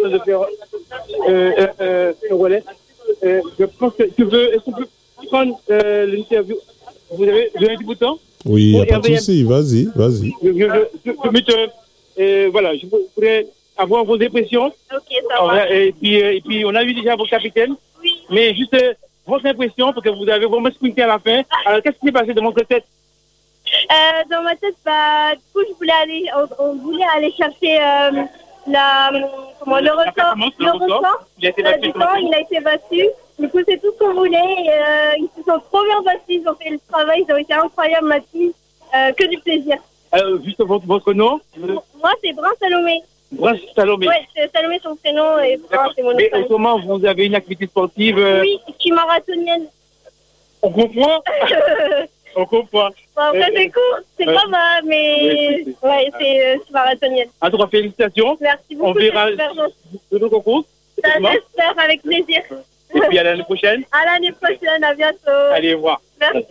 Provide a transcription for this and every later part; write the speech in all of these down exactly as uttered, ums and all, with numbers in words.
train de faire euh, euh, euh, un relais. Euh, je pense que tu veux, est-ce qu'on peut prendre euh, l'interview? Vous avez, vous avez un petit bout de temps? Oui, il n'y a pas de souci, vas-y, vas-y. Je, je, je, je, je, euh, voilà, je voudrais avoir vos impressions. Ok, ça va. Et puis, et puis, on a vu déjà vos capitaines. Oui. Mais juste euh, votre impression, parce que vous avez vraiment sprinté à la fin. Alors, qu'est-ce qui s'est passé dans votre tête? Euh, dans ma tête, bah, du coup, je voulais aller, on, on voulait aller chercher euh, la, comment, le ressort. Le ressort. Il a été battu. Du temps, il a été battu. Du coup, c'est tout ce qu'on voulait. Et, euh, ils se sont trop bien battus. Ils ont fait le travail. Ils ont été incroyables, Mathilde. Euh, que du plaisir. Euh, juste votre, votre nom? Moi, c'est Brun Salomé. Brun Salomé. Oui, c'est Salomé son prénom et Brun, c'est mon nom. Mais en ce moment, vous avez une activité sportive euh... Oui, je suis marathonienne. On comprend. On comprend. Bon, après, euh, c'est court, c'est euh, pas mal, mais oui, ouais, c'est euh, marathonienne. En tout cas, félicitations. Merci beaucoup. On verra le concours. Ça, j'espère, avec plaisir. Et puis à l'année prochaine. À l'année prochaine, à bientôt. Allez voir. Merci.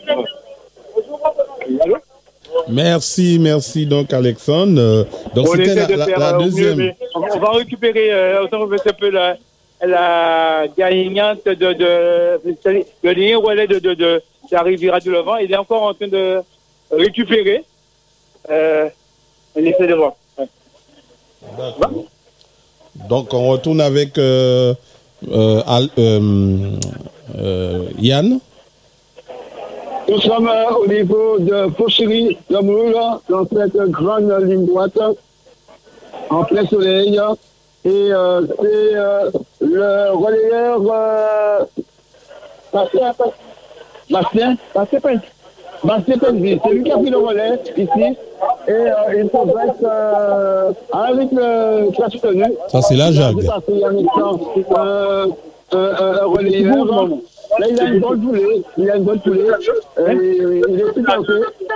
Allô? Merci, merci donc Alexandre. Donc on c'était la, la, faire, la euh, deuxième. Mieux, on, on va récupérer, euh, on va un peu la, la gagnante de, de, de, le lien relais de, de, de, de la rivière du Levant. Il est encore en train de récupérer. Euh, on essaie de voir. Ouais. D'accord. Donc on retourne avec euh, euh, Al, euh, euh, Yann. Nous sommes euh, au niveau de Fauchery, de Moule, dans cette grande ligne droite, en plein soleil. Et euh, c'est euh, le relayeur euh, Bastien, Bastien, Bastien Pinville. Bastien Pinville, c'est lui qui a pris le relais ici. Et euh, il progresse euh, avec le classe tenu. Ça, c'est la Jacques. Il y a un, un relayeur. Là, il a une bonne poulet. Il a une bonne poulet. Euh, il est tout passé.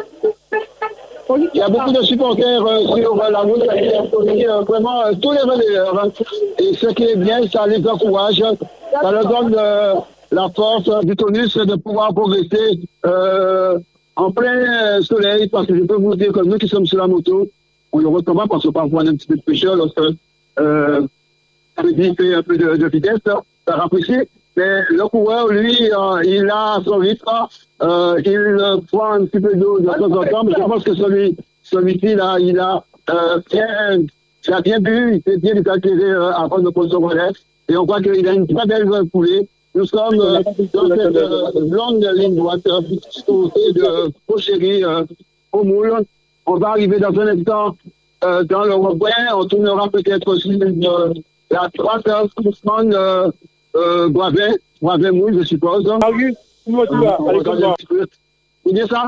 Il y a beaucoup de supporters euh, sur euh, la route. Il y a vraiment euh, tous les relayeurs. Hein. Et ce qui est bien, ça les encourage. Ça leur donne euh, la force du tonus de pouvoir progresser euh, en plein soleil. Parce que je peux vous dire que nous qui sommes sur la moto, on ne ressent pas parce que parfois on a un petit peu de pêcheur lorsque euh, il fait un peu de, de vitesse. Ça rafraîchit. Mais le coureur, lui, euh, il a son rythme, euh, il euh, prend un petit peu d'eau de temps en temps, mais je pense que celui, celui-ci, là, il a, euh, bien, il a bien bu, il s'est bien décalquéré euh, avant de prendre son relais, et on voit qu'il a une très belle foulée. Nous sommes euh, dans cette euh, longue ligne droite, euh, côté de Fauchery, euh, au Moule. On va arriver dans un instant euh, dans le rond-point, on tournera peut-être sur euh, la droite, euh, Euh, Boivin, Boivin Mouille, je suppose. Ah oui, moi tu vas, allez, tu vas. C'est bien ça?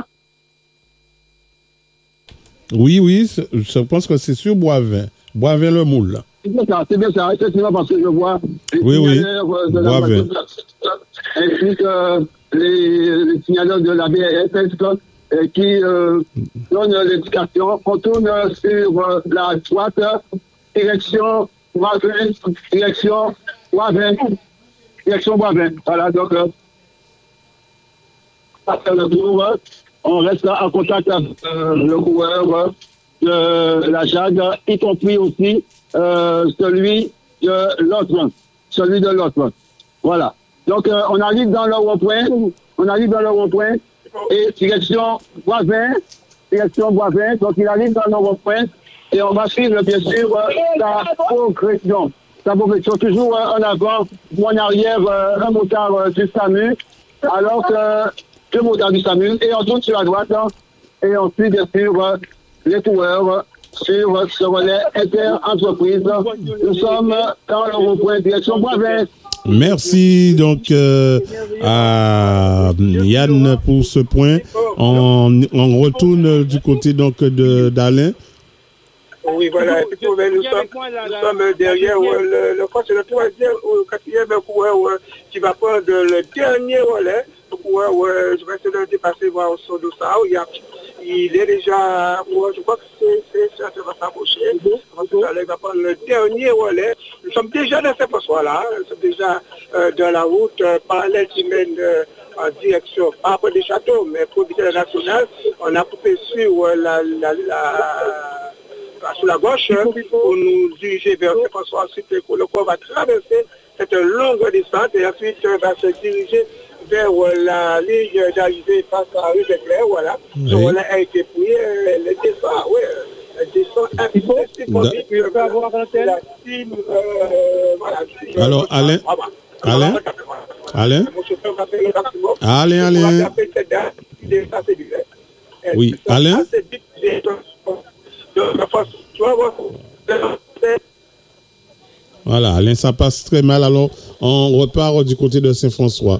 Oui, oui, je pense que c'est sur Boivin. Boivin le Moule. C'est bien ça, c'est bien ça, effectivement, parce que je vois les oui, signaleurs oui. de la Boivin. ainsi que les, les signaleurs de la B S S euh, qui euh, donnent l'éducation. On tourne sur euh, la droite, direction Boivin, direction Boivin. Direction Boivin. Voilà, donc, euh, le tour, on reste en contact avec euh, le coureur de la Jade, y compris aussi euh, celui de l'autre. Celui de l'autre. Voilà. Donc, euh, on arrive dans le rond-point. On arrive dans le rond-point. Et direction Boivin. Direction Boivin. Donc, il arrive dans le rond-point. Et on va suivre, bien sûr, euh, sa progression. Sa progression. Toujours euh, en avant ou en arrière, euh, un motard euh, du SAMU. Alors que deux motards du SAMU. Et on tourne sur la droite. Hein, et on suit, bien sûr, euh, les coureurs sur ce relais inter-entreprise. Nous sommes dans le rond-point direction Boivin. Merci donc euh, à Yann pour ce point. On, on retourne du côté donc de d'Alain. Oui, voilà. Nous sommes, nous sommes derrière le, le, le, le troisième ou le quatrième coureur qui va prendre le dernier relais. Le coureur, je vais essayer de dépasser voir son dossard. Il, a, il est déjà, je crois que c'est ça va s'approcher. Il va prendre le dernier relais. Nous sommes déjà dans cette poste-là. Nous sommes déjà euh, dans la route euh, parallèle qui mène euh, en direction, pas après des châteaux, mais pour le national. On a coupé sur euh, la, la, la sur la gauche pour nous diriger vers Saint-François. Ensuite, le corps va traverser cette longue descente et ensuite va se diriger vers la ligne d'arrivée face à rue de Claire, voilà. Oui. Donc là a été pris, le descend, oui, le descend un peu, c'est pour dire que peut avoir la team, voilà. Alors, Alain, Alain, Alain, Alain, Alain, oui, Alain, voilà, Alain, ça passe très mal, alors on repart du côté de Saint-François.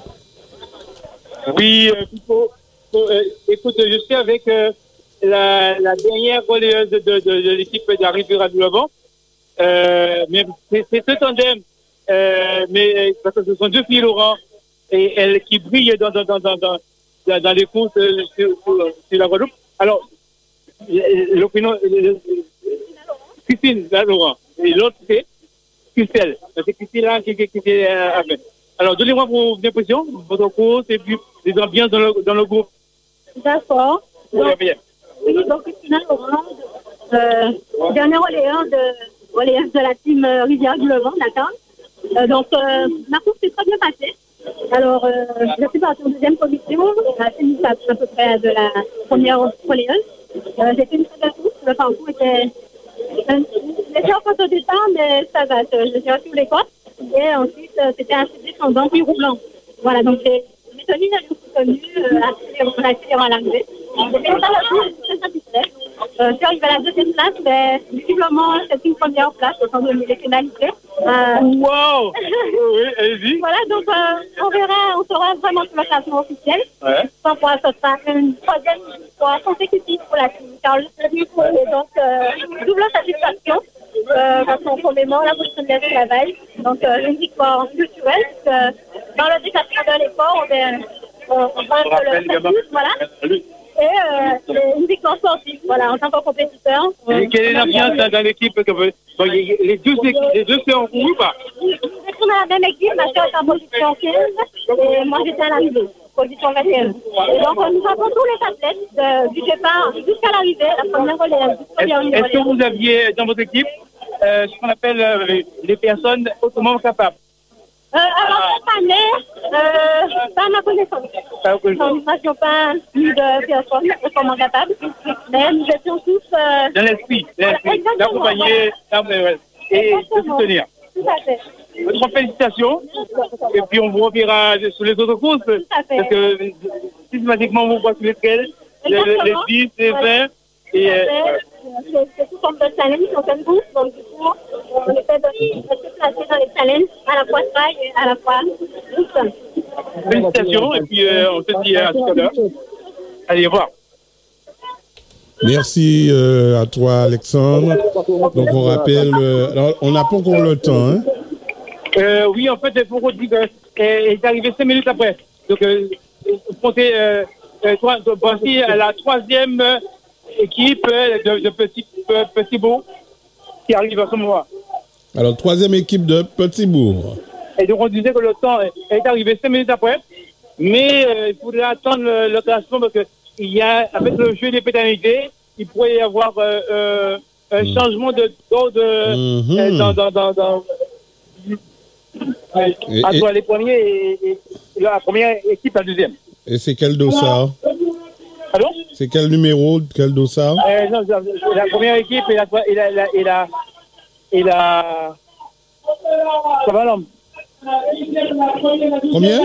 Oui, euh, Pipo, euh, écoute, je suis avec euh, la, la dernière relayeuse de, de, de l'équipe d'Arriviera du Levant. Euh, mais c'est, c'est ce tandem, euh, mais parce que ce sont deux filles Laurent et elles qui brillent dans, dans, dans, dans, dans, dans les courses euh, sur, sur, sur la Guadeloupe. Alors, l'opinion, Christine, là, Laurent, et l'autre c'est Christelle. C'est Christine là qui, qui, qui, qui euh, fait. Alors, donnez-moi vos impressions, votre course et puis les ambiances dans le, dans le groupe. D'accord. Donc, bien. Oui, donc Christina Laurent, euh, dernière relayeuse de, relayeuse de la team euh, Rivière du Levant, d'accord. Euh, donc, euh, ma course s'est très bien passée. Alors, euh, je suis partie en deuxième position, à fini à, à peu près de la première relayeuse. Euh, j'ai fait une très belle course, le parcours était... J'étais en contre au départ, mais ça va, je suis sur les côtes. Et ensuite, euh, c'était assez descendant, puis roulant. Voilà, donc j'ai mes tenues d'aller soutenu, on a accéléré à l'arrivée. J'ai fait une belle course, je suis très satisfaite. Euh, je suis arrivée à la deuxième place, mais visiblement, c'est une première place, étant donné les pénalités. Euh, wow. Oui, allez-y. Voilà, donc euh, on verra, on saura vraiment sur le classement officiel. Ouais. Sans quoi, ce sera une troisième victoire consécutive pour la team Carl. Et donc, euh, double satisfaction. Euh, parce qu'on commémore la position de la travail. Donc, euh, une victoire culturelle. Euh, dans le déclassement de l'effort, on, est, on, on parle de le statut, voilà. Et euh, une victoire sportive, voilà, en tant que compétiteur. Et quelle est l'ambiance dans, dans l'équipe que vous... Bon, les deux les deux sont en cours ou pas? On est dans la même équipe, ma soeur est en position quinze et moi j'étais à l'arrivée, position vingt et un. Et donc nous avons tous les athlètes de, du départ jusqu'à l'arrivée, la première relève. Est-ce, est-ce que vous aviez dans votre équipe euh, ce qu'on appelle euh, les personnes autrement capables? Euh, alors, cette année, euh, pas à ma connaissance. Pas non, nous n'avions pas plus de personnes autrement capables, mais nous étions tous... Euh, dans l'esprit, l'esprit d'accompagner voilà. Et de soutenir. Tout à fait. Votre félicitations. Et puis on vous reverra sur les autres courses. Tout à fait. Parce que systématiquement, on vous voit sur les trails, les, les dix, les vingt. Et, euh, c'est, c'est tout comme de challenge, donc une course. Donc du coup, on essaie de se placer dans les challenges, à la fois trail et à la fois course. Félicitations. Et puis euh, on se dit à tout à l'heure. Allez, voir. Merci euh, à toi, Alexandre. Donc, on rappelle... Euh, alors, on n'a pas encore le temps, hein? Euh, oui, en fait, il faut redire qu'elle est arrivée cinq minutes après. Donc, euh, comptez, euh, voici la troisième équipe de, de Petit, Petit Bourg qui arrive à ce moment. Alors, troisième équipe de Petit Bourg. Et donc, on disait que le temps est arrivé cinq minutes après, mais euh, il faudrait attendre le, le classement parce que il y a, avec le jeu des pénalités, il pourrait y avoir euh, euh, un mmh. changement de d'ordre mmh. euh, dans, dans, dans, dans et, entre et, les premiers et, et, et la première équipe la deuxième. Et c'est quel dossard? Allô? C'est quel numéro? Quel dossard? euh, non, la première équipe et la et la et la et la, et la... ça va l'homme. Combien?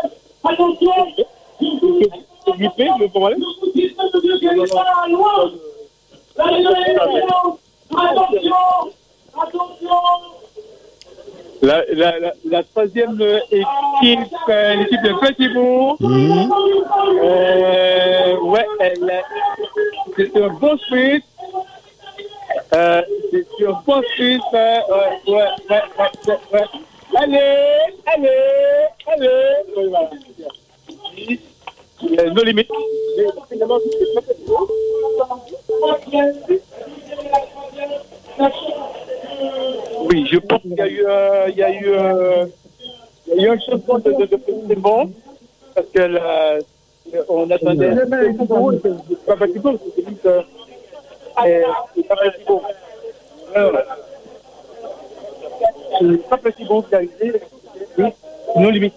Vite fait, je peux aller. La, la, la, la troisième équipe, euh, l'équipe de Petit Bourg, mmh. euh, ouais, elle, c'est un bon sprint. Euh, c'est un bon sprint. Euh, ouais, ouais, ouais, ouais, ouais. Allez, allez, allez. Ouais, voilà. Euh, nos limites. Oui, je pense qu'il y a eu, euh, il y a eu, euh, il y a eu un changement de, de, de c'est bon parce que là, on attendait pas Petit Bourg, C'est pas petit beau. C'est pas petit beau d'arriver. Oui, non limite.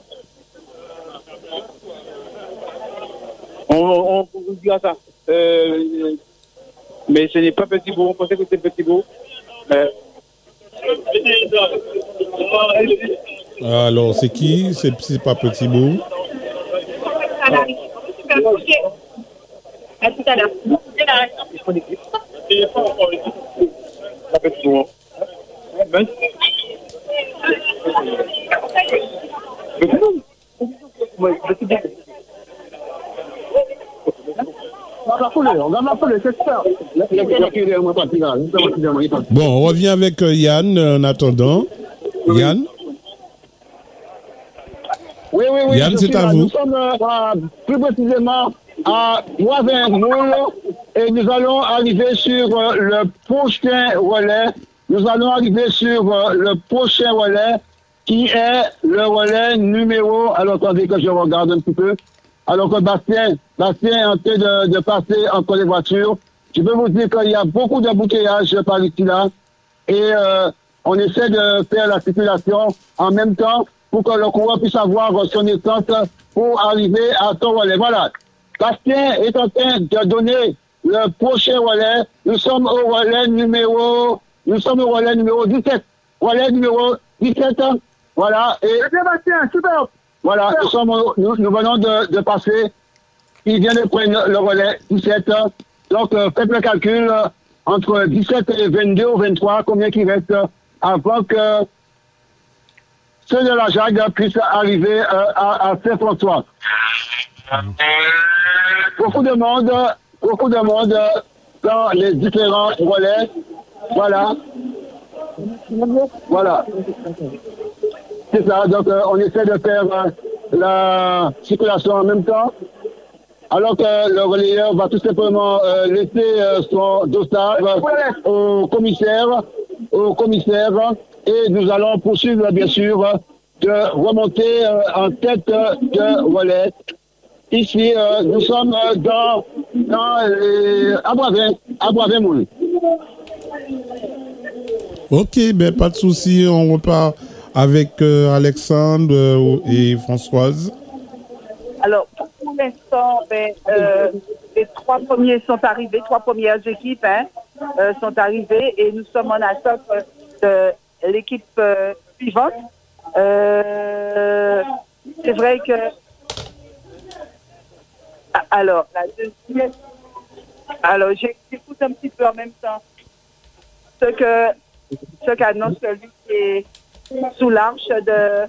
On, on, on vous dira ça. Euh, mais ce n'est pas petit beau. On pensait que c'était petit beau. Mais... Alors, c'est qui? C'est, c'est pas petit beau. À tout à l'heure. Pas petit beau. Bon, on revient avec euh, Yann en attendant. Yann? Oui, oui, oui. Yann, je c'est suis à là. vous. Nous sommes euh, plus précisément à Moivin-Moule et nous allons arriver sur euh, le prochain relais. Nous allons arriver sur euh, le prochain relais qui est le relais numéro... Alors, attendez que je regarde un petit peu. Alors que Bastien, Bastien est en train de, de passer entre les voitures. Je peux vous dire qu'il y a beaucoup d'embouteillages par ici là. Et euh, on essaie de faire la circulation en même temps pour que le coureur puisse avoir son essence pour arriver à son relais. Voilà. Bastien est en train de donner le prochain relais. Nous sommes au relais numéro, nous sommes au relais numéro dix-sept. Relais numéro dix-sept. Voilà. Et bien, Bastien, super. Voilà, nous, sommes, nous, nous venons de, de passer. Il vient de prendre le relais dix-sept. Donc, euh, faites le calcul euh, entre dix-sept et vingt-deux ou vingt-trois, combien il reste euh, avant que ceux de la Jacques puissent arriver euh, à, à Saint-François. Beaucoup de monde, beaucoup de monde dans les différents relais. Voilà. Voilà. C'est ça, donc euh, on essaie de faire euh, la circulation en même temps, alors que le relayeur va tout simplement euh, laisser euh, son dossard au commissaire, au commissaire, et nous allons poursuivre bien sûr de remonter euh, en tête de relais. Ici, euh, nous sommes dans, dans les, à Boivin, à Boivin-Moule. Ok, ben pas de souci, on repart avec euh, Alexandre euh, et Françoise. Alors, pour l'instant, ben, euh, les trois premiers sont arrivés, trois premières équipes hein, euh, sont arrivées et nous sommes en attente de l'équipe euh, suivante. Euh, c'est vrai que... Alors, la deuxième... Alors, j'écoute un petit peu en même temps ce que ce qu'annonce celui qui est sous l'arche de...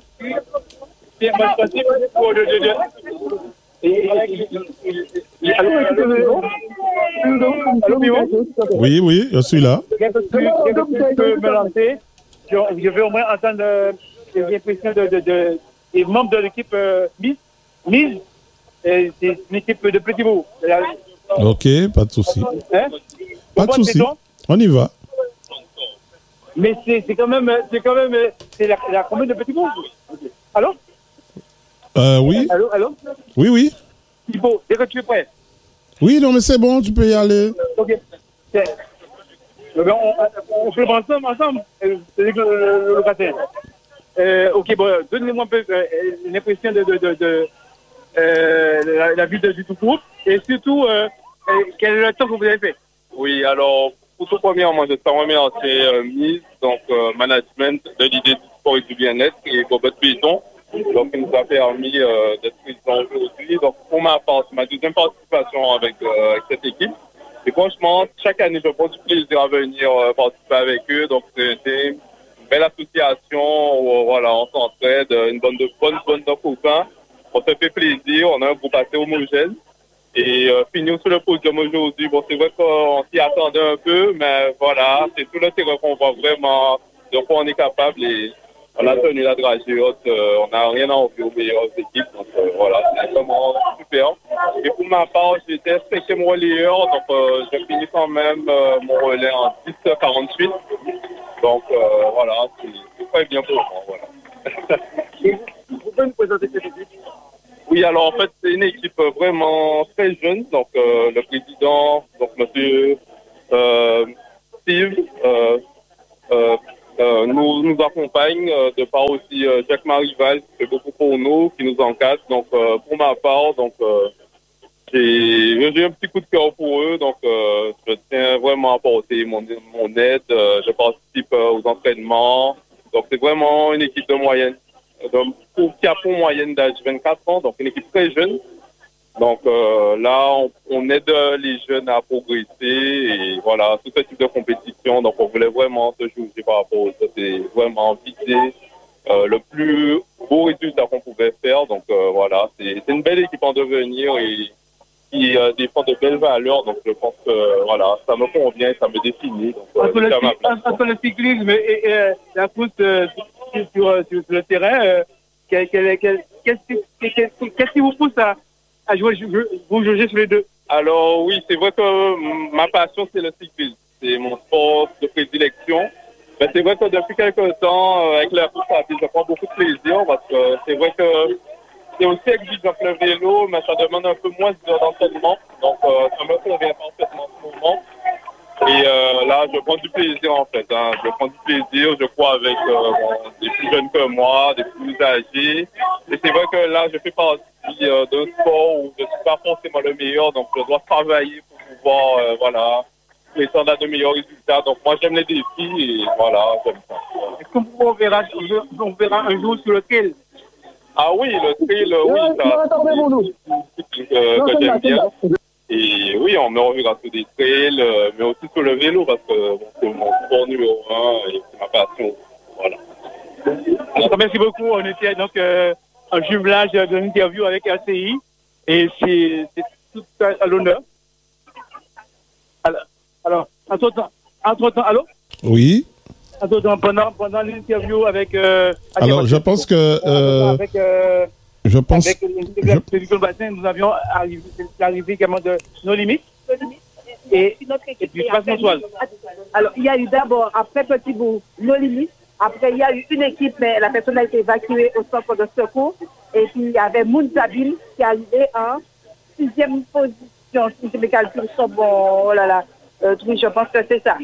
Oui, oui, je suis là. Je peux me lancer. Je, je vais au moins entendre les impressions de, de, de, des membres de l'équipe euh, Mise. Mise, c'est une équipe de Petit Bourg. Ok, pas de souci. Hein? Pas de souci. On y va. Mais c'est, c'est quand même, c'est quand même, c'est la, la commune de Petit Bourg. Allô? Euh, oui. Allô, allô? Oui, oui. Thibaut, dès que tu es prêt. Oui, non, mais c'est bon, tu peux y aller. Ok. C'est, on, on, on peut le prendre ensemble, ensemble, c'est le, le, le locataire. Euh, ok, bon, donnez-moi un peu euh, l'impression de, de, de, de euh, la, la vie de, du tout groupe et surtout, euh, quel est le temps que vous avez fait? Oui, alors, pour tout premièrement, je tiens à remercier euh, Mise, donc euh, management de l'idée du sport et du bien-être et Bobette Béton, donc qui nous a permis euh, d'être présents aujourd'hui. Donc, pour ma part, c'est ma deuxième participation avec, euh, avec cette équipe. Et franchement, chaque année, je prends du plaisir à venir euh, participer avec eux. Donc, c'est une belle association où, voilà, on s'entraide, une bonne de bonne, bonne de copains. On se fait plaisir, on a un groupe assez homogène. Et euh, finir sur le podium aujourd'hui, bon, c'est vrai qu'on s'y attendait un peu, mais voilà, c'est tout le terrain qu'on voit vraiment de quoi on est capable. Et on a tenu la dragée haute, euh, on n'a rien à envier aux meilleures équipes. Donc euh, voilà, c'est vraiment super. Et pour ma part, j'étais cinquième relayeur, donc euh, je finis quand même euh, mon relais en dix quarante-huit. Donc euh, voilà, c'est, c'est très bien pour moi. Voilà. Vous pouvez nous présenter cette équipe? Oui, alors en fait, c'est une équipe vraiment très jeune. Donc euh, le président, donc monsieur euh, Steve euh, euh, euh, nous, nous accompagne, euh, de part aussi euh, Jacques Marival qui fait beaucoup pour nous, qui nous encadre. Donc euh, pour ma part, donc euh, j'ai, j'ai un petit coup de cœur pour eux, donc euh, je tiens vraiment à apporter mon, mon aide. Euh, je participe euh, aux entraînements. Donc c'est vraiment une équipe de moyenne, de, pour, qui a pour moyenne d'âge vingt-quatre ans, donc une équipe très jeune. Donc euh, là, on, on aide les jeunes à progresser et voilà, tout ce type de compétition. Donc on voulait vraiment se juger par rapport à ça, c'est vraiment viser euh, le plus beau résultat qu'on pouvait faire. Donc euh, voilà, c'est, c'est une belle équipe en devenir et qui euh, défend de belles valeurs. Donc je pense que voilà, ça me convient, ça me définit. Donc, euh, entre, le, entre le cyclisme et, et, et la course euh, sur, sur, sur le terrain, euh, quel, quel, quel, qu'est-ce, qui, qu'est-ce, qu'est-ce qui vous pousse à, à jouer, vous juger sur les deux? Alors oui, c'est vrai que ma passion c'est le cyclisme, c'est mon sport de prédilection. Mais c'est vrai que depuis quelques temps, avec la course à pied, je prends beaucoup de plaisir parce que c'est vrai que c'est aussi exigeant que le vélo, mais ça demande un peu moins d'entraînement. Donc euh, ça me convient parfaitement en ce moment. Et euh, là, je prends du plaisir en fait. Hein. Je prends du plaisir, je crois, avec euh, bon, des plus jeunes que moi, des plus âgés. Et c'est vrai que là, je fais partie euh, d'un sport où je ne suis pas forcément le meilleur, donc je dois travailler pour pouvoir, euh, voilà, prétendre à de meilleurs résultats. Donc moi, j'aime les défis et voilà, j'aime ça. Voilà. Est-ce qu'on verra, on verra un jour sur le trail? Ah oui, le trail, oui, ça, c'est euh, que j'aime bien. Et oui, on me reverra sur des trails, euh, mais aussi sur le vélo, parce que bon, c'est mon sport numéro un et c'est ma passion. Voilà. Alors, merci beaucoup. On était donc euh, en jumelage de l'interview avec A C I et c'est, c'est tout à, à l'honneur. Alors, alors entre-temps, entre-temps, allô? Oui. Entre-temps, pendant, pendant l'interview avec... Euh, alors, je pense que... Euh, avec, euh, je pense... Avec le bassin, nous avions arrivé, l'arrivée également de nos limites. Et une autre équipe. Et puis, Françoise. Alors, il y a eu d'abord, après Petit Bout, nos limites. Après, il y a eu une équipe, mais la personne a été évacuée au centre de secours. Et puis, il y avait Mounzabine qui est arrivé en sixième position. Si mes calculs sont bons, oh là là. Euh, je pense que c'est ça.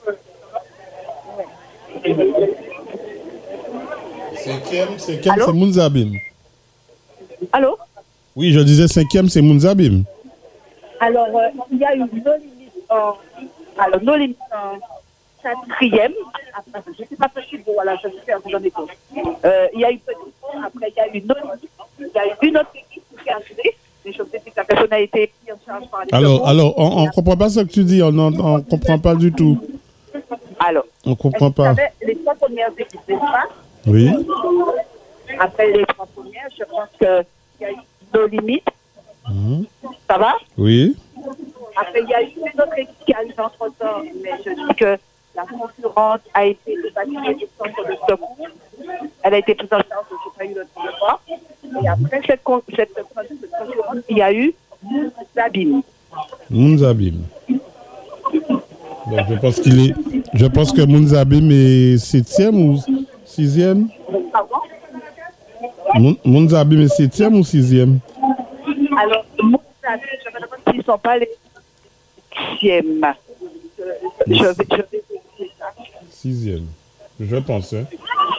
Cinquième, cinquième c'est Mounzabim. Allô? Oui, je disais cinquième, c'est Mounzabim. Alors, euh, il y a eu nos limites en... Alors, nos limites en quatrième. Je ne sais pas si bon, voilà, je vais faire vous en écho. Euh, il y a eu Petit Pont, après il y a eu nos limites. Il y a eu une autre équipe qui est arrivée. Mais je sais que la personne a été prise en charge par les Alors, alors on ne comprend pas ce que tu dis, on ne comprend pas du tout. Alors, on ne comprend pas. Les trois premières équipes, n'est-ce pas? Oui. Après les trois premières, je pense qu'il y a eu nos limites. Mmh. Ça va? Oui. Après, il y a eu une autre équipe qui arrive entre temps, mais je dis que la concurrente a été évacuée du centre de secours. Elle a été prise en charge, je n'ai pas eu le temps de voir. Et après cette, con- cette, cette concurrente, il y a eu Mounzabim. Mounzabim. Donc, je pense qu'il est. Je pense que Mounzabim est septième ou sixième. Pardon? Mounzabim est septième ou sixième? Alors, Mounzabim, je me demande s'ils ne sont pas les sixièmes. Je, je vais, je vais vérifier ça. Sixième. Je pense. Hein.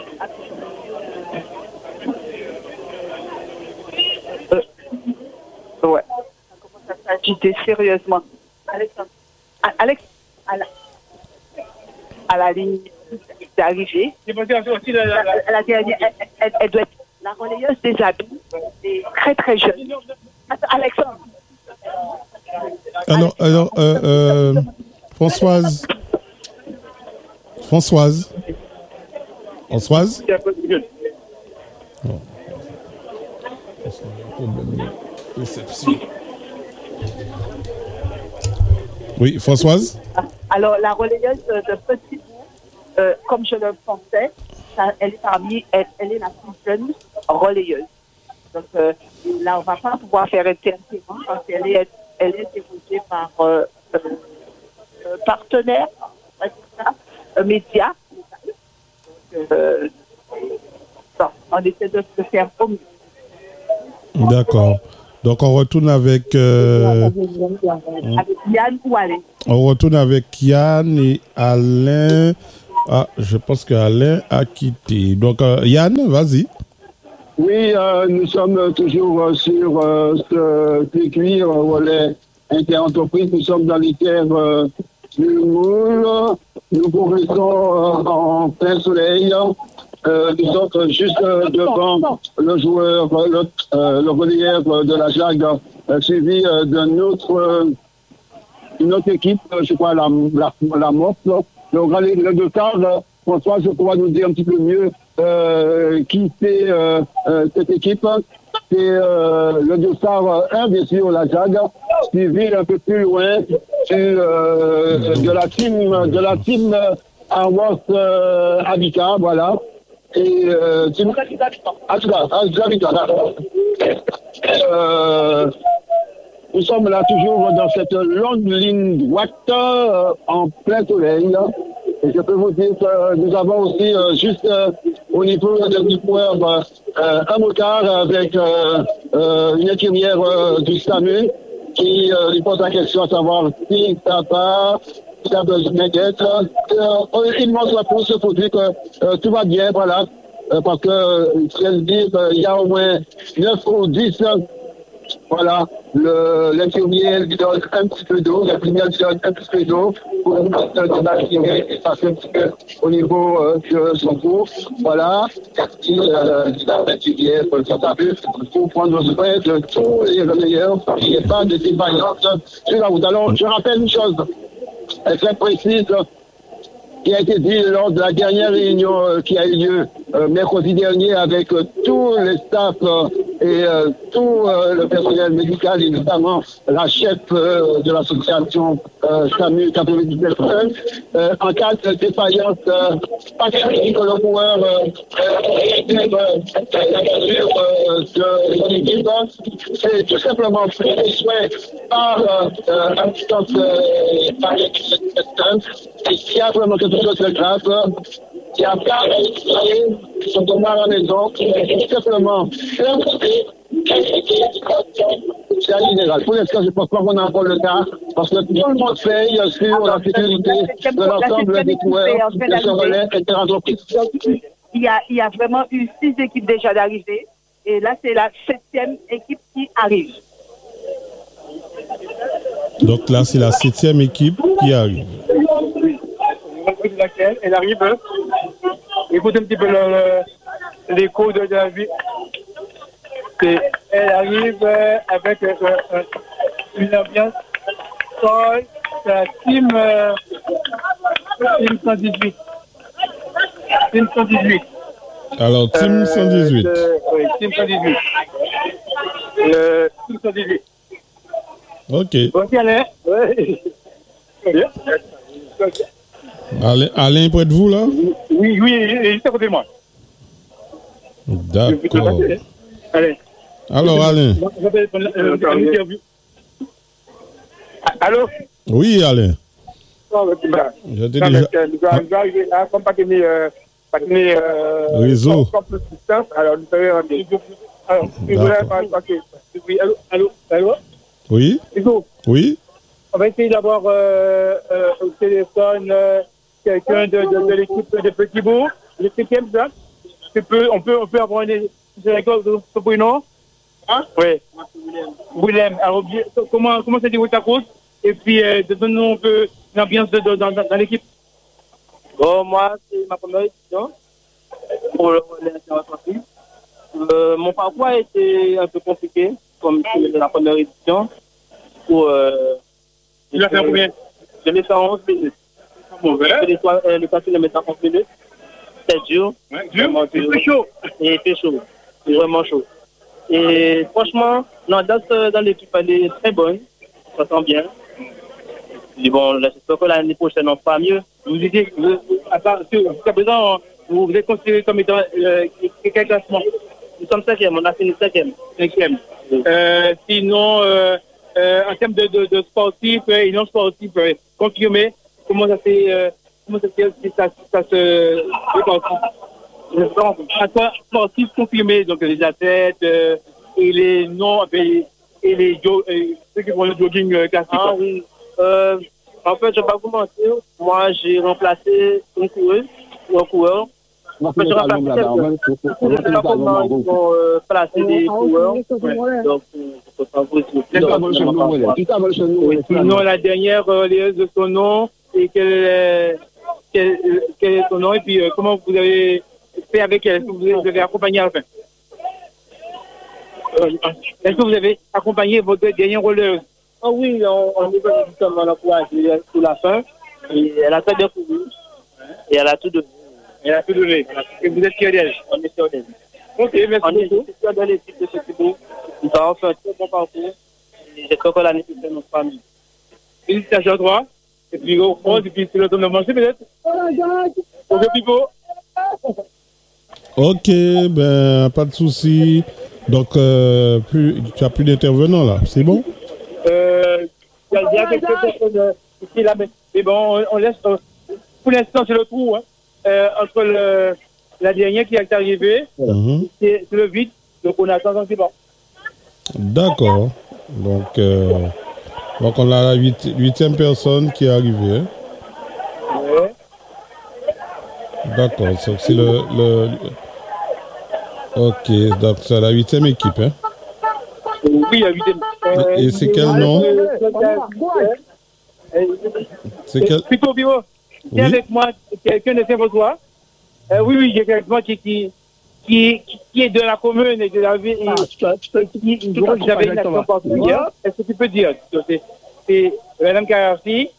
Euh, ouais. Ça commence à s'agiter sérieusement. Alexandre. Alex, à la, à la ligne d'arrivée. aussi la, la, la... la dernière, elle, elle, elle doit être la relayeuse des habits, et très très jeune. Attends, Alexandre. Alors, alors euh, euh, Françoise. Françoise. Françoise. Oui, Françoise. Alors, la relayeuse de Petit Bout, euh, comme je le pensais, ça, elle est parmi, elle, elle est la plus jeune relayeuse. Donc euh, là, on ne va pas pouvoir faire interférence parce qu'elle est, elle est dirigée par euh, euh, euh, partenaire, ça, euh, média. Donc, euh, bon, on essaie de se faire au mieux. D'accord. Donc on retourne avec... Euh, avec Yann ou Alain. on retourne avec Yann et Alain. Ah, je pense qu'Alain a quitté. Donc euh, Yann, vas-y. Oui, euh, nous sommes toujours euh, sur euh, ce circuit euh, relais inter-entreprise. Nous sommes dans les terres euh, du Moule. Nous progressons euh, en plein soleil. Euh, nous sommes juste euh, devant le joueur, euh, le, euh, le relayeur de la Jague, euh, suivi euh, d'une autre, euh, une autre équipe, euh, je crois, la, la, la M O P. Donc, le, le Dakar, euh, François, je crois nous dire un petit peu mieux euh, qui c'est euh, euh, cette équipe. C'est euh, le Dossard un, bien sûr, la Jague, suivi un peu plus loin du, euh, de la team, de la team euh, Arwas euh, Habitat, voilà. Et euh, team ah, tout à euh, nous sommes là toujours dans cette longue ligne droite euh, en plein soleil. Et je peux vous dire que nous avons aussi euh, juste euh, au niveau du coureur euh, un motard avec euh, euh, une infirmière euh, du SAMU qui euh, lui pose la question à savoir si ça va, si ça a besoin d'être. Euh, il montre la réponse pour dire que euh, tout va bien, voilà. Euh, parce que euh, je vais dire qu'il y a au moins neuf ou dix. Voilà, le, l'infirmière lui donne un petit peu d'eau, l'infirmière lui donne un petit peu d'eau pour le master de l'infirmière et passer un petit peu au niveau euh, de son cours. Voilà, merci euh, l'infirmière pour pour prendre soin de tous les relayeurs, il n'y a pas de défaillance sur la route. Alors, je rappelle une chose, très précise, qui a été dit lors de la dernière réunion euh, qui a eu lieu euh, mercredi dernier avec euh, tous les staffs euh, et euh, tout euh, le personnel médical et notamment la chef euh, de l'association euh, SAMU quatre-vingt-dix-neuf euh, en cas de défaillance, euh, pas que le coureur euh, la mesure euh, de son équipe, c'est tout simplement pris des soins par euh, l'assistance euh, par l'équipe et s'il y a vraiment quelque chose de grave, il y a pas qui sont tombés à la maison, tout simplement c'est la générale. Pour l'instant, je ne pense pas qu'on a encore le cas, parce que tout le monde paye sur la sécurité de l'ensemble des coureurs de ce relais inter-entreprise. Il y a, il y a vraiment eu six équipes déjà d'arrivée, et là, c'est la septième équipe qui arrive. Donc là, c'est la septième équipe qui arrive. Laquelle elle arrive. Écoute un petit peu le, le, l'écho de, de la vie. C'est, elle arrive avec euh, euh, une ambiance folle. C'est la team, euh, team cent dix-huit. Team cent dix-huit. Alors, team cent dix-huit. Euh, oui, team cent dix-huit. Euh, team cent dix-huit. Ok. Ok, Alain. Oui. Bien. Alain, Alain, près de vous, là? Oui, oui, il est juste à côté de moi. D'accord. Allez. Alors, Alain. Allô? Oui, Alain. Je t'ai déjà... Comme pas tenir réseau. Alors, nous allons... Allô? Allô? Oui? Oui? On va essayer d'avoir euh, euh, au téléphone euh, quelqu'un de, de, de l'équipe de Petit Bourg, le cinquième, ça. Tu peux, on, peut, on peut avoir une d'accord de ce prénom? Hein? Oui. Willem. Alors, comment, comment ça dit ta cause? Et puis, euh, donne-nous un peu l'ambiance de, de, dans, dans l'équipe. Bon, moi, c'est ma première édition pour le relais. Euh, mon parcours a été un peu compliqué, comme c'est la première édition. Pour, euh, Tu l'as fait combien? Je l'ai fait en onze minutes. Mauvais. Le passé le mettre en onze minutes. C'est dur. Ouais, dur. C'est chaud. Et c'est chaud. C'est vraiment chaud. Et franchement, l'ambiance dans l'équipe, elle est très bonne. Ça sent bien. Et bon, j'espère que l'année prochaine, on fera mieux. Vous étiez, jusqu'à présent, vous vous êtes considéré comme étant euh, quel classement? Nous sommes cinquième, on a fini cinquième. Cinquième. Oui. Euh, sinon, euh, euh, en termes de, de, de sportifs euh, et non sportifs euh, confirmés, comment ça s'est, euh, comment ça, ça, ça se dépasse? À quoi sportifs confirmés, donc les athlètes euh, et les non, les, et les jo et ceux qui font le jogging euh, classique. Ah oui. Euh, en fait, je ne vais pas vous mentir. Moi, j'ai remplacé une coureuse ou un coureur. En fait, j'ai remplacé quelqu'un. Je ne sais pas comment ils vont euh, placer des coureurs. Ouais. Donc, je ne peux pas vous dire. Sinon, la dernière relayeuse de son nom et quel est, quel, quel est son nom et puis euh, comment vous avez fait avec elle? Est-ce que vous avez accompagné à la fin? Est-ce que vous avez accompagné votre dernière relayeuse? Ah oui, on, on est venu justement l'encourager pour la fin. Et elle a très bien couru. Et elle a tout donné. Elle a tout donné. Et vous êtes fiers d'elle? On est fiers d'elle. Ok, merci on beaucoup. On est fiers de l'équipe de ce Thibaut. Nous avons fait un très bon parcours. Et j'espère que l'année prochaine, notre famille. Félicitations à toi. Et puis, au fond, et puis, c'est le temps de manger peut-être. Ok, Pipo. Ok, ben, pas de souci. Donc, euh, plus, tu as plus d'intervenants là, c'est bon? Euh, il y a quelques personnes ici, là, mais, mais bon, on, on laisse, euh, pour l'instant, c'est le trou, hein, euh, entre le, la dernière qui est arrivée, mm-hmm. c'est le vide, donc on attend un petit peu. D'accord. Donc, euh, donc, on a la huit, huitième personne qui est arrivée. Hein. Ouais. D'accord, c'est le, le, le... Ok, donc c'est la huitième équipe, hein? Oui, la huitième. Euh, et c'est quel nom? C'est quel? Plutôt, Biro. Oui. Avec moi, quelqu'un de Saint-François. Euh, oui, oui, j'ai quelqu'un avec moi qui, qui, qui, qui est de la commune et de la ville. Ah, tu peux, tu peux, j'avais une action particulière. Est-ce que tu peux dire? C'est Madame Carassi.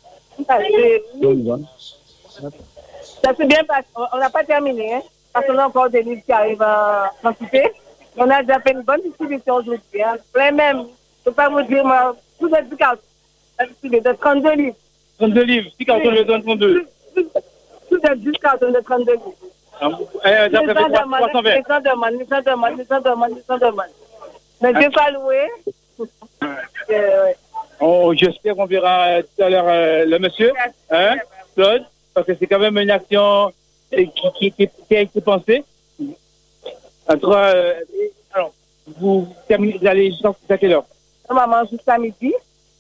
Ça s'est bien passé. On n'a pas terminé, hein, parce qu'on a encore des livres qui arrivent en quantité. On a déjà fait une bonne distribution aujourd'hui. Hein. Plein même. Je ne peux pas vous dire, moi, tout est du carton. De trente-deux livres. trente-deux livres. six cartons de trente-deux. Tout est du carton de trente-deux livres. Euh, ça fait trois cent vingt. Les gens demandent, les gens demandent, les gens demandent, les gens demandent. Mais Dieu va louer. Oh, j'espère qu'on verra tout à l'heure euh, le monsieur, hein, Claude, parce que c'est quand même une action qui, qui, qui, qui a été pensée. Entre, euh, alors, vous terminez, vous allez jusqu'à quelle heure? Maman, jusqu'à midi.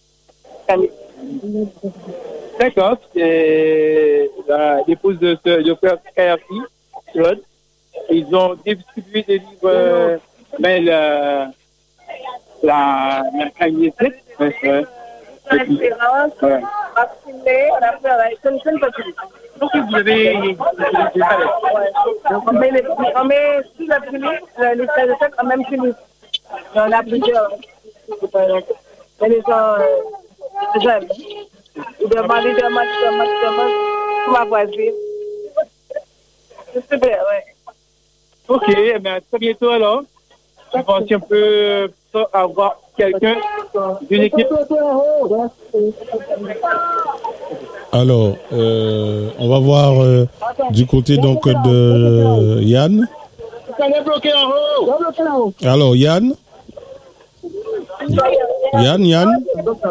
D'accord, c'est l'épouse de, de frère Kayaki, Claude. Ils ont distribué des livres, euh, mais la, la, la magnétique, ouais. L'espérance, ouais. vacciné, on a fait une seule petite. Donc vous avez... On met les on met sous la pluie, les recettes en même pluie. On a plusieurs. Mais les gens, j'aime. Ils demandent, ils demandent, ils demandent, ils demandent pour ma voisine. C'est super, ouais. Ok, eh bien, très bientôt alors. Je pense qu'on peut avoir quelqu'un d'une équipe. Alors, euh, on va voir euh, du côté donc de euh, Yann. Alors, Yann. Yann, Yann.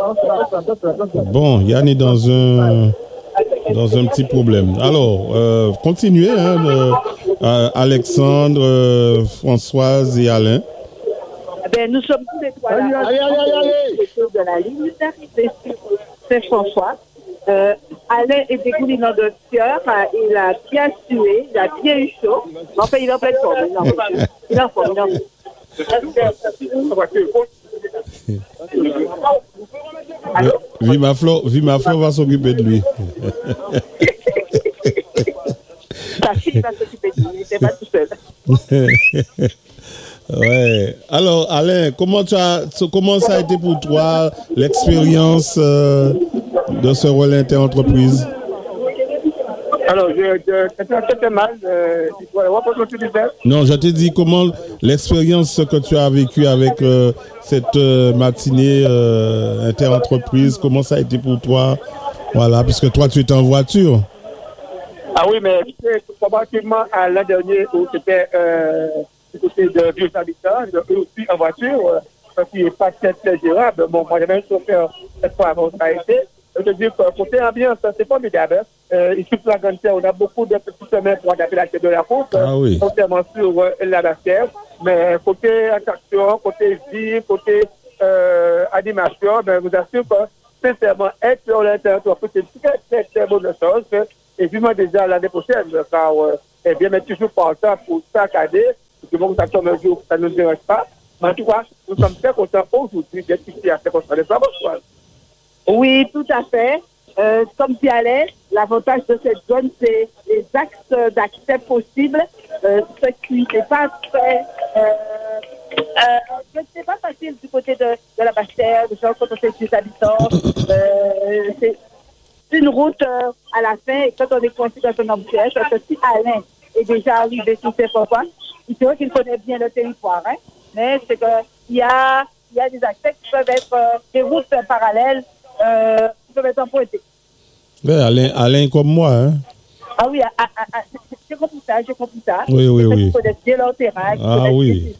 Bon, Yann est dans un dans un petit problème. Alors, euh, continuez, hein, euh, euh, Alexandre, euh, Françoise et Alain. Ben, nous sommes tous les trois là. Allez, allez, allez, allez. De la ligne d'arrivée sur Saint-François. Euh, Alain est dégoûté dans le cœur, il a bien sué, il a bien eu chaud. Enfin, il est en pleine forme. Il est en forme, il est en forme. Vimaflo, Vimaflo va s'occuper de lui. Sa fille va s'occuper de lui, il n'était pas tout seul. Ouais. Alors, Alain, comment, tu as, comment ça a été pour toi l'expérience euh, de ce rôle interentreprise? Alors, je, je, c'était mal. Euh, non, je t'ai dit comment l'expérience que tu as vécue avec euh, cette euh, matinée euh, interentreprise, comment ça a été pour toi? Voilà, puisque toi, tu étais en voiture. Ah oui, mais c'est probablement à l'an dernier où c'était euh, du côté de vieux habitants, eux aussi en voiture, parce qu'il n'est pas très, très gérable. Bon, moi, j'ai même chauffeur cette fois avant ça a été. Je te dis que côté ambiance, c'est formidable. Euh, ici, sur la grande terre, on a beaucoup de petits chemins pour adapter la tête de la route, ah, oui. notamment sur euh, la Basquette. Mais côté attraction, côté vie, côté euh, animation, ben, vous assure que sincèrement, être sur l'internatoire, c'est une très, très, très bonne chose. Et puis, moi, déjà, l'année prochaine, car, euh, eh bien, mais toujours partant pour chaque année, parce que bon, ça tombe un jour, ça ne nous intéresse pas. Mais en tout cas, nous sommes très contents aujourd'hui d'être ici à cette conférence. Oui, tout à fait. Euh, comme tu allais, l'avantage de cette zone, c'est les axes d'accès possibles, euh, ce qui n'est pas très... Euh, euh, c'est pas facile du côté de, de la Basse-Terre, de gens quand on fait des habitants. Euh, c'est une route euh, à la fin, et quand on est coincé dans un embouteillage, parce que si Alain est déjà arrivé sur ces pourquoi, c'est vrai qu'il connaît bien le territoire, hein, mais c'est qu'il y a, y a des accès qui peuvent être euh, des routes parallèles, euh, qui peuvent être empruntés. Ouais, Alain, Alain comme moi, hein. Ah oui, ah, ah, ah, j'ai compris ça, j'ai compris ça. Oui, oui, oui. Il faut bien leur terrain. Ah oui.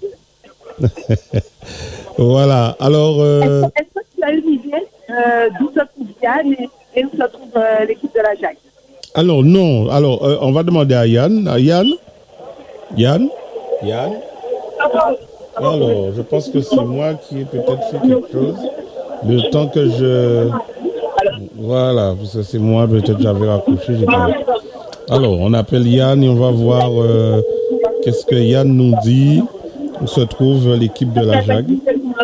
Voilà, alors... Euh... Est-ce, est-ce que tu as une idée euh, d'où se trouve Yann et, et où se trouve euh, l'équipe de la Jacques? Alors, non. Alors, euh, on va demander à Yann. À Yann Yann Yann Alors, je pense que c'est moi qui ai peut-être fait quelque chose. Le temps que je... Voilà, parce que c'est moi, peut-être j'avais raccroché. J'ai pas... Alors, on appelle Yann et on va voir euh, qu'est-ce que Yann nous dit. Où se trouve l'équipe de la Jacques.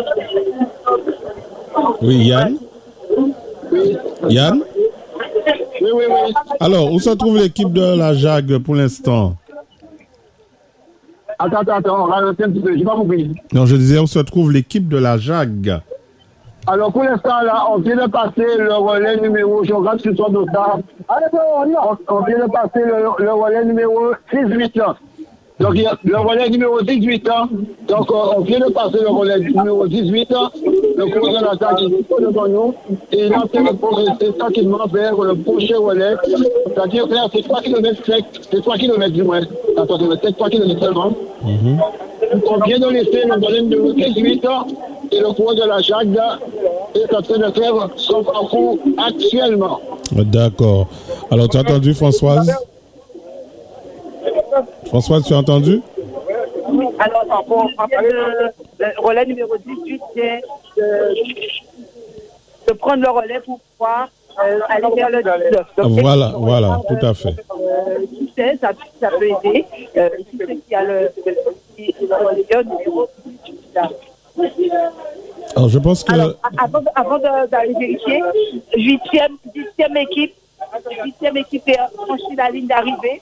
Oui, Yann Yann Oui, oui, oui. Alors, où se trouve l'équipe de la Jacques pour l'instant? Attends, attends, attends, ralentez un petit peu, j'ai pas compris. Non, je disais où se trouve l'équipe de la Jacques. Alors, pour l'instant, là, on vient de passer le relais numéro, je regarde sur son dossier. On, on vient de passer le, le relais numéro dix-huit. Donc, il y a le relais numéro dix-huit. Donc, on vient de passer le relais numéro dix-huit. Le cours de l'attaque est devant nous. Et il est en train de progresser tranquillement vers le prochain relais. C'est-à-dire, c'est trois kilomètres, c'est trois kilomètres du moins. Attends, c'est trois kilomètres seulement. Mm-hmm. On vient de laisser le relais numéro dix-huit. Et le cours de la Jacques est en train de faire son parcours actuellement. D'accord. Alors, tu as entendu, Françoise? Françoise, tu as entendu? Oui, alors, bon, en fait, le, le relais numéro dix-huit vient de, de prendre le relais pour pouvoir euh, aller vers le dix-neuf. Donc, voilà, voilà, tout à fait. Euh, qui sait, ça, ça peut aider. Euh, qui sait qu'il y a le, le relais numéro dix-huit là. Alors, je pense que... Alors, avant, avant d'aller vérifier, huitième, dixième équipe, huitième équipe est franchi la ligne d'arrivée.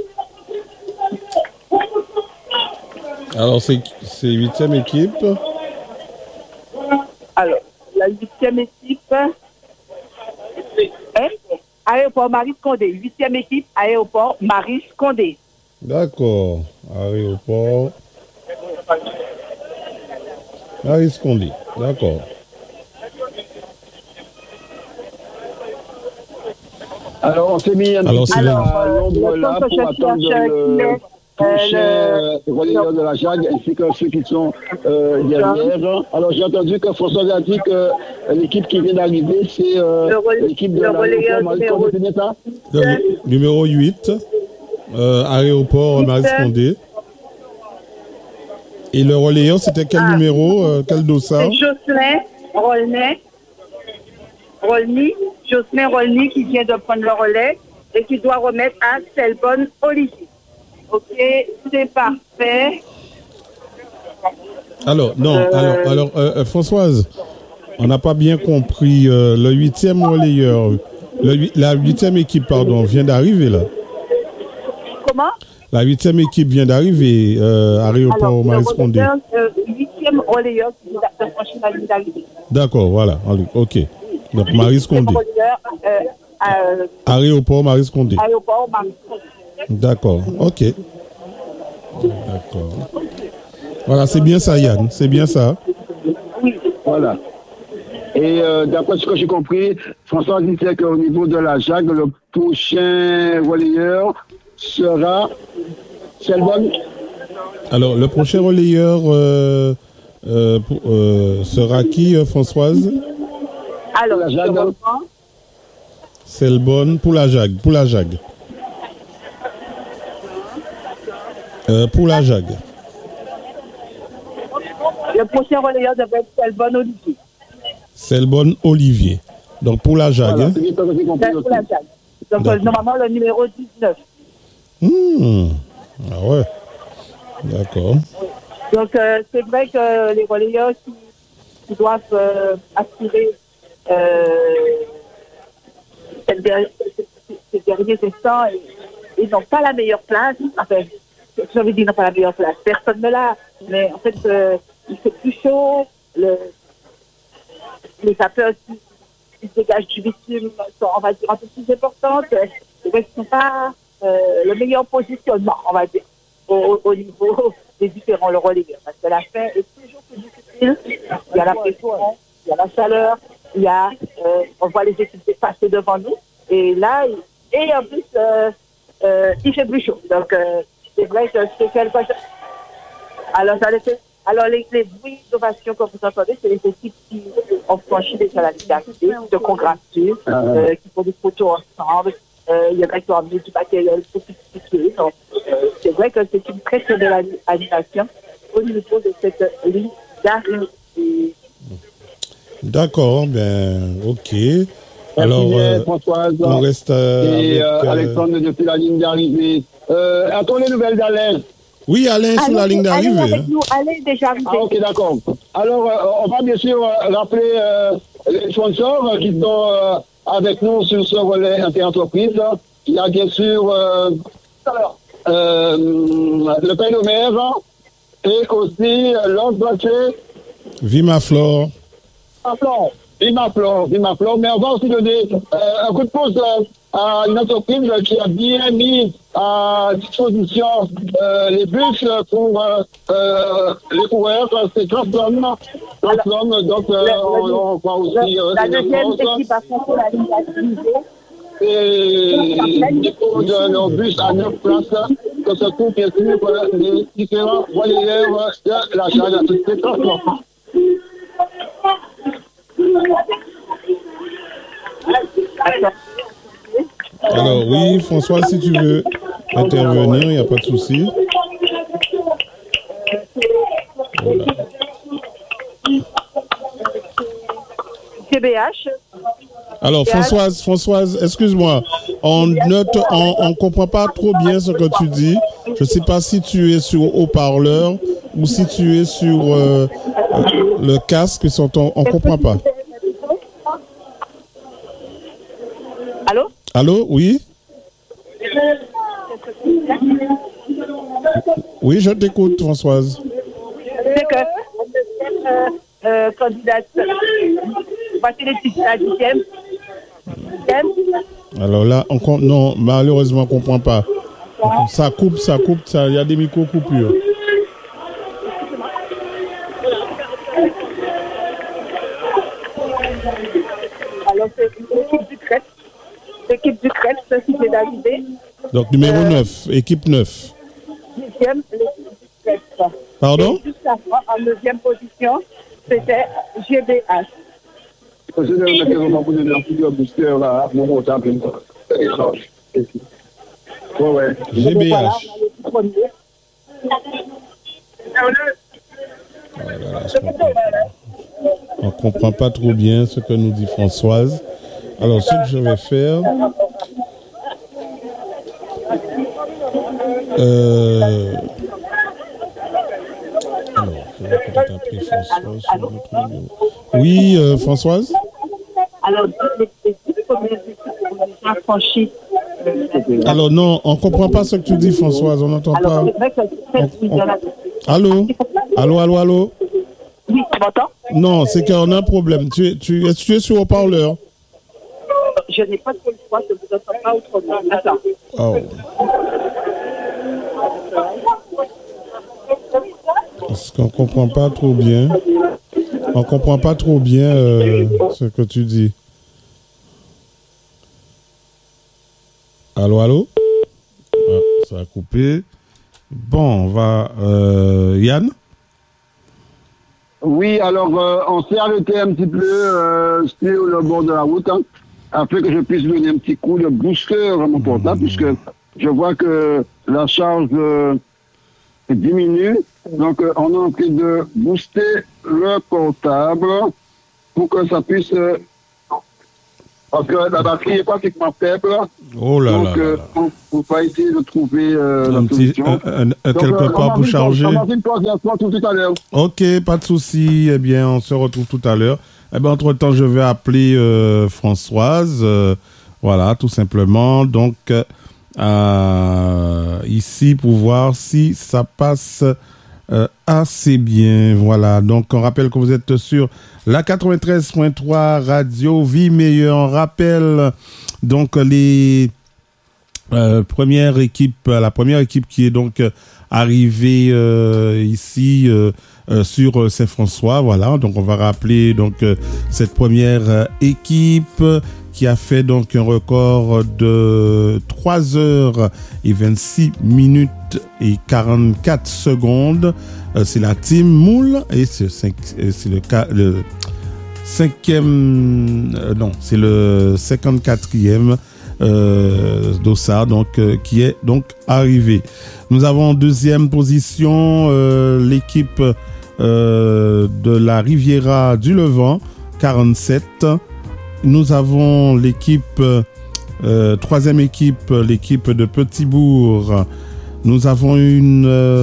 Alors, c'est, c'est huitième équipe. Alors, la huitième équipe, hein? Aéroport Marie-Scondé. Huitième équipe, Aéroport Marie-Scondé. D'accord. Aéroport Marie-Scondé. D'accord. Alors, on s'est mis un Alors, petit peu à l'ombre là pour attendre le prochain relayeur de la Jacques ainsi que ceux qui sont euh, derrière. Alors, j'ai entendu que François a dit que l'équipe qui vient d'arriver, c'est euh, l'équipe de l'aéroport Marie-Scondé, c'est bien ça? Numéro huit, euh, aéroport Marie-Scondé. Et le relayeur, c'était quel ah. numéro, euh, quel dossard? C'est Jocelyn Rolnay. Rolny, Jocelyn Rolny qui vient de prendre le relais et qui doit remettre à Selbonne Olivier. Ok, c'est parfait. Alors, non, euh... alors, alors euh, Françoise, on n'a pas bien compris. Euh, le huitième relayeur, le, la huitième équipe, pardon, vient d'arriver là. Comment? La huitième équipe vient d'arriver euh, à Aéroport Marie-Scondé. Le huitième relayeur qui vient de franchir la ligne d'arrivée. D'accord, voilà, ok. Donc Marie-Scondé. Euh, euh, Aéroport Marie-Scondé. Aéroport Marie-Scondé. D'accord, ok. D'accord. Voilà, c'est bien ça, Yann, c'est bien ça. Oui. Voilà. Et euh, d'après ce que j'ai compris, François disait qu'au niveau de la Jacques, le prochain relayeur sera Selbonne. Alors, le prochain relayeur euh, euh, pour, euh, sera qui, euh, Françoise? Alors, la Jacques. Selbonne pour la Jacques. Pour la Jacques. Euh, pour la Jacques. Le prochain relayeur devrait être Selbonne Olivier. Selbonne Olivier. Donc pour la JAG. Voilà, hein? pour la JAG. Donc euh, normalement le numéro dix-neuf. Mmh. Ah ouais. D'accord. Donc euh, c'est vrai que les relayeurs qui, qui doivent euh, assurer euh, ces derniers, ces derniers instants, ils n'ont pas la meilleure place. Enfin, je veux dire, ils n'ont pas la meilleure place. Personne ne l'a. Mais en fait, euh, il fait plus chaud. Le, les vapeurs qui, qui se dégagent du bitume sont, on va dire, un peu plus importantes. Ils ne sont pas euh, le meilleur positionnement, on va dire, au, au niveau des différents relayeurs. Parce que la fin est toujours plus difficile. Il y a la pression, il y a la chaleur, il y a, euh, on voit les équipes passer devant nous. Et là, et en plus, euh, euh, il fait plus chaud. Donc, euh, c'est vrai que c'est quelque chose. Alors, ça fait... Alors les, les bruits d'ovation que vous entendez, c'est les équipes qui ont franchi déjà la ligne d'arrivée, se congratulent, euh, qui font des photos ensemble. Euh, il y en a qui ont amené du matériel sophistiqué. Donc, euh, c'est vrai que c'est une très très belle animation au niveau de cette ligne d'arrivée. D'accord, ben ok. Alors, euh, Françoise, on reste euh, et avec, euh, Alexandre depuis la ligne d'arrivée. Euh, attends les nouvelles d'Alain. Oui, Alain, sur la ligne d'arrivée. Allez avec nous, Alain déjà arrivé. Ah, ok, d'accord. Alors, euh, on va bien sûr euh, rappeler euh, les sponsors euh, qui sont euh, avec nous sur ce relais inter-entreprise. Il y a bien sûr euh, euh, le Père de Mer et aussi euh, l'autre bracelet. Vimaflore. Vimaflore. Vimaflore, Vimaflore. Mais on va aussi donner euh, un coup de pouce euh, à une entreprise qui a bien mis à disposition euh, les bus pour euh, euh, les coureurs. C'est Transform. Transform, donc euh, on, on croit aussi... Euh, la deuxième équipe a franchi la ligne d'arrivée. Et de nos bus à neuf places que se trouvent bien sûr les différents voyageurs de la chaîne de Transform. Alors oui, François, si tu veux intervenir, il n'y a pas de souci. Voilà. G B H. Alors Françoise, Françoise, excuse-moi, on note, on ne comprend pas trop bien ce que tu dis. Je ne sais pas si tu es sur haut-parleur ou si tu es sur euh, le casque, on ne comprend pas. Allô? Allô, oui? Oui, je t'écoute, Françoise. C'est que euh, euh, candidate, voici les titres, la dixième. Alors là, on, non, malheureusement, on ne comprend pas. Ça coupe, ça coupe, il y a des micro-coupures. Alors, c'est l'équipe du Crête. L'équipe du Crête, c'est cité d'arrivée. Donc, numéro euh, neuf, équipe neuf. Dixième, l'équipe du Crête. Pardon? Et juste avant, en neuvième position, c'était G B H. Je vais mettre un peu de plusieurs boosters là, mon montant. Ouais, G B H. On ne comprend pas trop bien ce que nous dit Françoise. Alors, ce que je vais faire... Euh... Alors, je vais peut-être appeler Françoise sur notre numéro. Oui, euh, Françoise? Alors, les premières équipes ont déjà franchi. Alors, non, on ne comprend pas ce que tu dis, Françoise. On n'entend pas. On, on... Allô? Allô, allô, allô? Oui, tu m'entends? Non, c'est qu'on a un problème. Tu es, tu es, tu es sur haut-parleur? Je n'ai pas trop le choix, je ne vous entends pas autrement. Attends. Oh. Parce qu'on ne comprend pas trop bien. On ne comprend pas trop bien euh, ce que tu dis. Allô, allô? Ah, ça a coupé. Bon, on va... Euh, Yann? Oui, alors euh, on s'est arrêté un petit peu euh, sur le bord de la route, hein, afin que je puisse donner un petit coup de booster à mon portable, mmh. puisque je vois que la charge euh, diminue. Donc, euh, on est en train de booster le portable pour que ça puisse... Euh, parce que la batterie est pratiquement faible. Oh là donc, là. euh, on ne va essayer de trouver euh, un la petit, solution. un, un, donc, quelque euh, part pour charger. On va faire une pause tout à l'heure. Ok, pas de souci. Eh bien, on se retrouve tout à l'heure. Eh bien, entre-temps, je vais appeler euh, Françoise. Euh, voilà, tout simplement. Donc, euh, ici, pour voir si ça passe euh, assez bien. Voilà. Donc, on rappelle que vous êtes sur la quatre-vingt-treize point trois Radio Vie Meilleure. On rappelle donc les euh, premières équipes, la première équipe qui est donc arrivée euh, ici euh, euh, sur Saint-François. Voilà. Donc, on va rappeler donc euh, cette première euh, équipe qui a fait donc un record de trois heures et vingt-six minutes et quarante-quatre secondes. Euh, c'est la team Moule et c'est, c'est, c'est le, le cinquième, euh, non, c'est le cinquante-quatrième euh, Dossard donc, euh, qui est donc arrivé. Nous avons en deuxième position euh, l'équipe euh, de la Riviera du Levant, quarante-sept. Nous avons l'équipe, euh, troisième équipe, l'équipe de Petit-Bourg. Nous avons une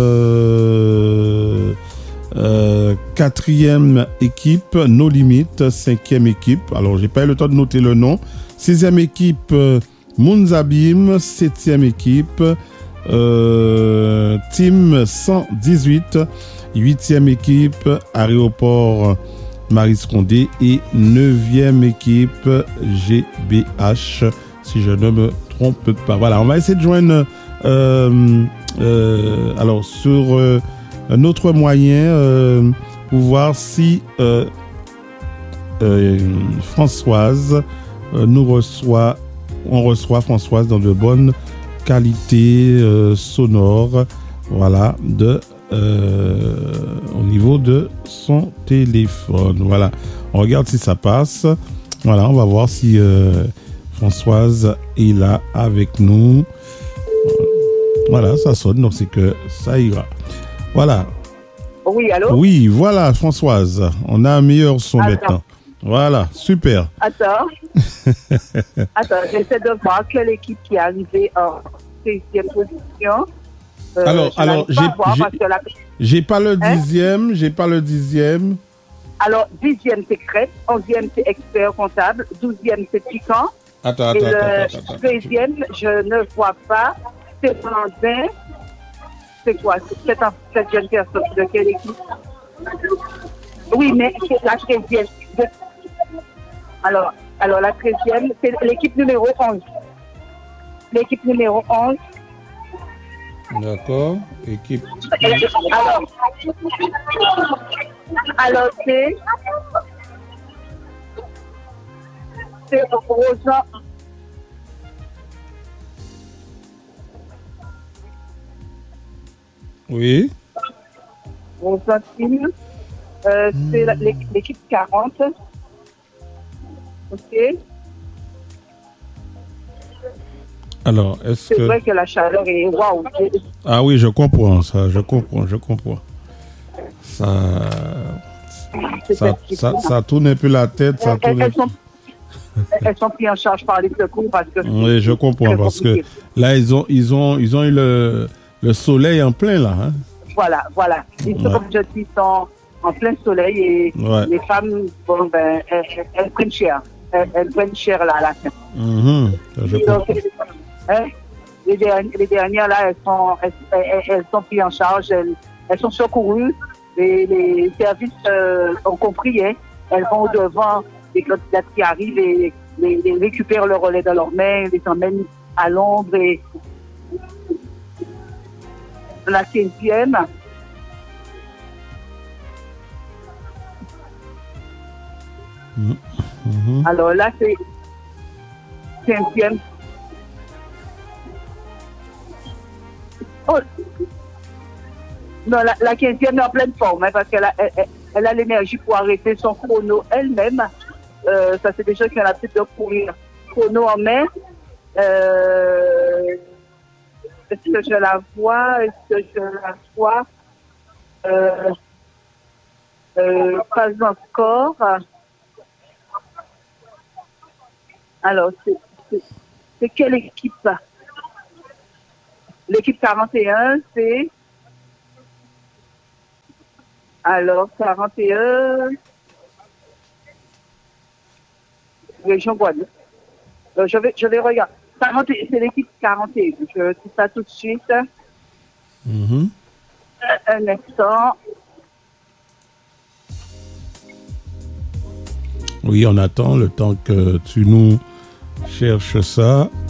euh, euh, quatrième équipe, No Limit, cinquième équipe. Alors, j'ai pas eu le temps de noter le nom. Sixième équipe, euh, Mounzabim, septième équipe, euh, Team cent dix-huit, huitième équipe, Aéroport Maryse Condé et neuvième équipe G B H, si je ne me trompe pas. Voilà, on va essayer de joindre euh, euh, alors sur euh, un autre moyen euh, pour voir si euh, euh, Françoise euh, nous reçoit, on reçoit Françoise dans de bonnes qualités euh, sonores, voilà, de Euh, au niveau de son téléphone. Voilà, on regarde si ça passe. Voilà, on va voir si euh, Françoise est là avec nous. Voilà, ça sonne, donc c'est que ça ira. Voilà. Oui, allô? Oui, voilà, Françoise. On a un meilleur son Attends. maintenant. Voilà, super. Attends. Attends, j'essaie de voir quelle équipe qui est arrivée en seizième position. Euh, alors, alors j'ai, j'ai, la... j'ai pas le hein? dixième, j'ai pas le dixième. Alors, dixième, c'est Crête, onzième, c'est Expert Comptable, douzième, c'est Piquant. Attends, attends, et attends, le attends, attends, treizième, je ne vois pas. C'est Brandin. C'est quoi? C'est cette, cette jeune personne de quelle équipe? Oui, mais c'est la treizième. Alors, alors, la treizième, c'est l'équipe numéro onze. L'équipe numéro onze. D'accord. Équipe. Alors, alors c'est, c'est Rosa. Oui. Rosatine. Euh, hmm. C'est la, l'équipe quarante. Ok. Alors, est-ce c'est que... vrai que la chaleur est waouh. Ah oui, je comprends ça, je comprends, je comprends. Ça, ça, ça, ça tourne un peu la tête, ça tourne. Elles, elles, sont, elles sont prises en charge par les secours parce que. Oui, je comprends parce que là ils ont, ils ont, ils ont eu le, le soleil en plein là. Hein? Voilà, voilà. Ils sont, comme je dis, sont en plein soleil et ouais. Les femmes, bon ben, elles, elles prennent cher, elles, elles prennent cher là à la fin. Mm-hmm, je comprends. Hein? Les, dernières, les dernières, là, elles sont, elles, elles, elles sont prises en charge, elles, elles sont secourues. Les, les services euh, ont compris, hein? Elles vont au-devant des candidats qui arrivent et les, les récupèrent le relais dans leurs mains, les emmènent à l'ombre. Et la quinzième, mmh. Alors là, c'est quinzième. Oh. Non, la, la quinzième est en pleine forme, hein, parce qu'elle a, elle, elle a l'énergie pour arrêter son chrono elle-même. Euh, ça, c'est des gens qui ont l'habitude de courir chrono en main. Euh, Est-ce que je la vois? Est-ce que je la vois? Euh, euh, pas encore. Alors, c'est, c'est, c'est quelle équipe? L'équipe quarante et un, c'est... Alors, quarante et un... Région Guadeloupe. Donc, je vais, je vais regarder. quarante, c'est l'équipe quarante et un. Je dis ça tout de suite. Mm-hmm. Un instant. Oui, on attend le temps que tu nous cherches ça.